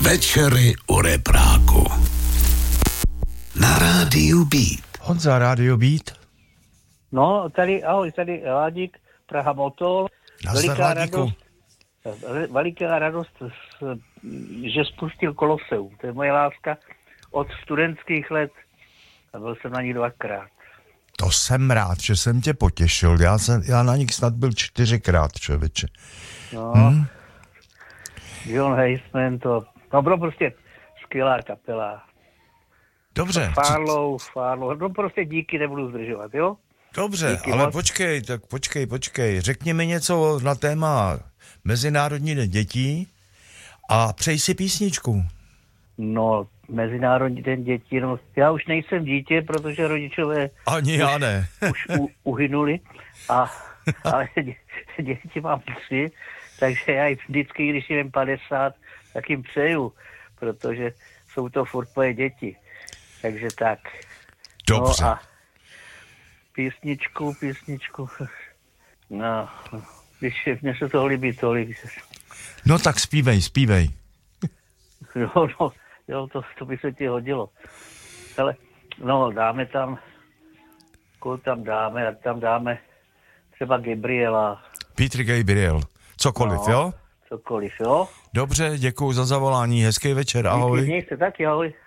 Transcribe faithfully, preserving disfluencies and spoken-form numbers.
Večery u repráku. Na rádiu Beat. Honza, rádio Beat. No, tady, ahoj, tady Ládík, Praha Motol. Veliká radost, veliká radost, že spustil Koloseum. To je moje láska od studentských let. A byl jsem na ní dvakrát. To jsem rád, že jsem tě potěšil. Já, jsem, já na nich snad byl čtyřikrát, člověče. No, hmm? John Heisman, to, no bylo prostě skvělá kapela. Dobře. Farlow, Farlow, no prostě díky, nebudu zdržovat, jo? Dobře, Díky ale moc. počkej, tak počkej, počkej. Řekni mi něco na téma Mezinárodní den dětí a přej si písničku. No, Mezinárodní den dětí, no, já už nejsem dítě, protože rodičové Ani já ne. už u, uhynuli, a, ale dě, děti mám tři, takže já jim vždycky, když jim padesát, tak jim přeju, protože jsou to furt moje děti. Takže tak. Dobře. No a písničku, písničku, no, když mně se to líbí, to líbí se. No tak zpívej, zpívej. No, no, jo, to, to by se ti hodilo. Ale, no, dáme tam, koho tam dáme, tak tam dáme třeba Gabriela. Petr Gabriel. Cokoliv, no, jo? Cokoliv, jo? Dobře, děkuju za zavolání, hezký večer, ahoj. Díky, měj se taky, ahoj.